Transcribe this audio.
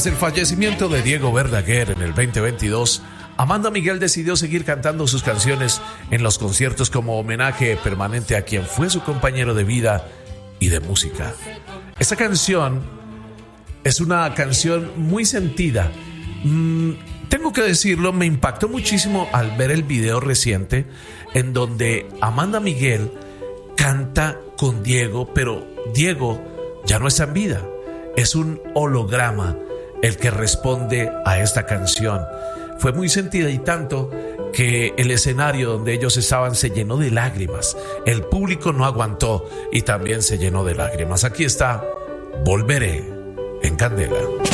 Tras el fallecimiento de Diego Verdaguer en el 2022, Amanda Miguel decidió seguir cantando sus canciones en los conciertos como homenaje permanente a quien fue su compañero de vida y de música. Esta canción es una canción muy sentida. Tengo que decirlo, me impactó muchísimo al ver el video reciente en donde Amanda Miguel canta con Diego, pero Diego ya no está en vida. Es un holograma el que responde a esta canción. Fue muy sentida y tanto que el escenario donde ellos estaban se llenó de lágrimas. El público no aguantó y también se llenó de lágrimas. Aquí está Volveré en Candela.